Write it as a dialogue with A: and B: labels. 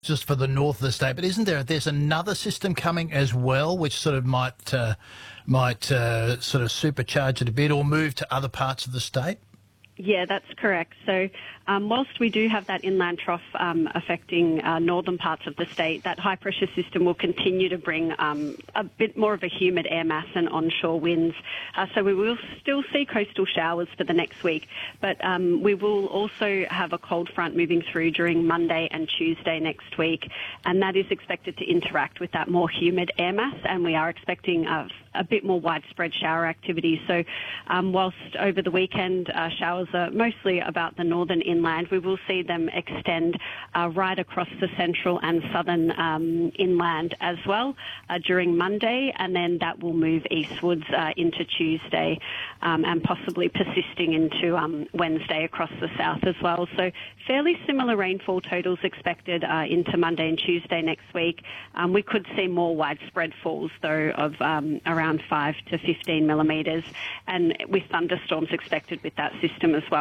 A: just for the north of the state, but isn't there? There's another system coming as well, which sort of might sort of supercharge it a bit or move to other parts of the state.
B: Yeah, that's correct. So whilst we do have that inland trough affecting northern parts of the state, that high-pressure system will continue to bring a bit more of a humid air mass and onshore winds. So we will still see coastal showers for the next week, but we will also have a cold front moving through during Monday and Tuesday next week, and that is expected to interact with that more humid air mass, and we are expecting a bit more widespread shower activity. So whilst over the weekend showers are mostly about the northern inland, we will see them extend right across the central and southern inland as well during Monday, and then that will move eastwards into Tuesday and possibly persisting into Wednesday across the south as well. So fairly similar rainfall totals expected into Monday and Tuesday next week. We could see more widespread falls, though, of around 5 to 15 millimetres, and with thunderstorms expected with that system as well.